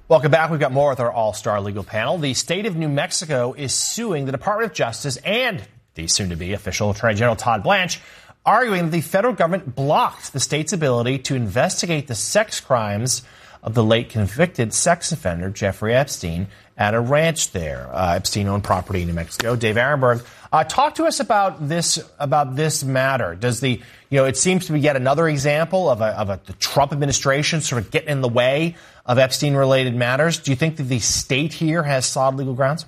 Welcome back. We've got more with our all-star legal panel. The state of New Mexico is suing the Department of Justice and the soon-to-be official Attorney General Todd Blanche, arguing that the federal government blocked the state's ability to investigate the sex crimes of the late convicted sex offender Jeffrey Epstein at a ranch there. Epstein owned property in New Mexico. Dave Aronberg, talk to us about this matter. Does it seems to be yet another example of the Trump administration sort of getting in the way of Epstein-related matters. Do you think that the state here has solid legal grounds?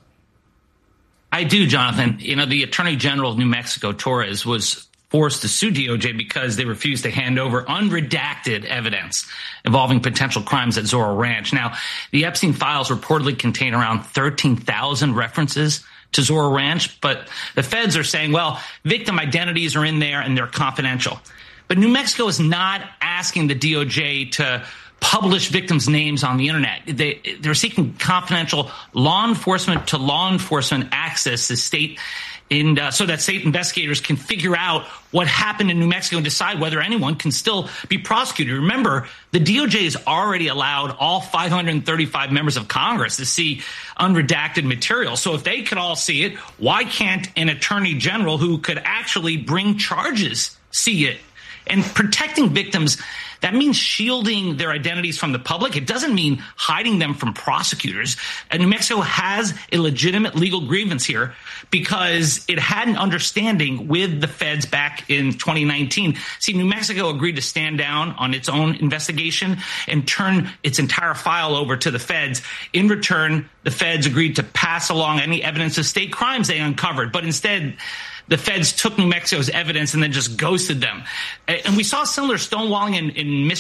I do, Jonathan. The Attorney General of New Mexico, Torres, was forced to sue DOJ because they refused to hand over unredacted evidence involving potential crimes at Zorro Ranch. Now, the Epstein files reportedly contain around 13,000 references to Zorro Ranch, but the feds are saying, well, victim identities are in there and they're confidential. But New Mexico is not asking the DOJ to publish victims' names on the internet. They're seeking confidential law enforcement to law enforcement access to state so that state investigators can figure out what happened in New Mexico and decide whether anyone can still be prosecuted. Remember, the DOJ has already allowed all 535 members of Congress to see unredacted material. So if they could all see it, why can't an attorney general who could actually bring charges see it? And protecting victims, that means shielding their identities from the public. It doesn't mean hiding them from prosecutors. And New Mexico has a legitimate legal grievance here because it had an understanding with the feds back in 2019. See, New Mexico agreed to stand down on its own investigation and turn its entire file over to the feds. In return, the feds agreed to pass along any evidence of state crimes they uncovered. But instead, the feds took New Mexico's evidence and then just ghosted them. And we saw similar stonewalling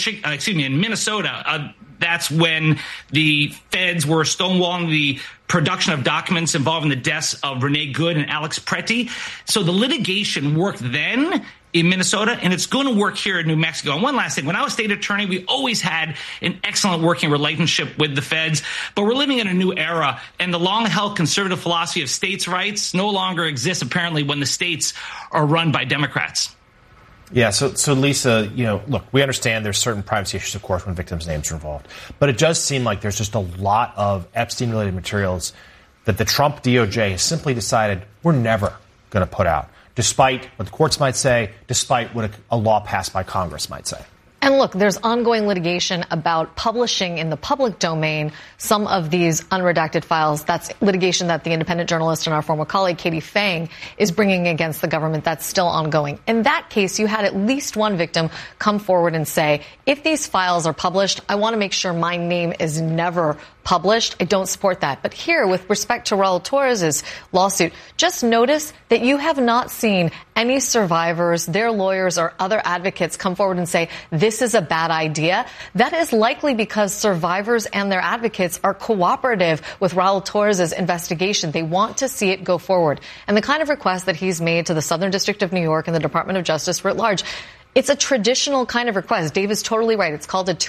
in Minnesota. That's when the feds were stonewalling the production of documents involving the deaths of Renee Good and Alex Pretty. So the litigation worked then in Minnesota, and it's going to work here in New Mexico. And one last thing, when I was state attorney, we always had an excellent working relationship with the feds, but we're living in a new era, and the long-held conservative philosophy of states' rights no longer exists, apparently, when the states are run by Democrats. Yeah, so Lisa, look, we understand there's certain privacy issues, of course, when victims' names are involved, but it does seem like there's just a lot of Epstein-related materials that the Trump DOJ has simply decided we're never going to put out, despite what the courts might say, despite what a law passed by Congress might say. And look, there's ongoing litigation about publishing in the public domain some of these unredacted files. That's litigation that the independent journalist and our former colleague, Katie Fang, is bringing against the government. That's still ongoing. In that case, you had at least one victim come forward and say, if these files are published, I want to make sure my name is never published. I don't support that. But here, with respect to Raul Torres' lawsuit, just notice that you have not seen any survivors, their lawyers, or other advocates come forward and say, this is a bad idea. That is likely because survivors and their advocates are cooperative with Raul Torres' investigation. They want to see it go forward. And the kind of request that he's made to the Southern District of New York and the Department of Justice writ large, it's a traditional kind of request. Dave is totally right. It's called a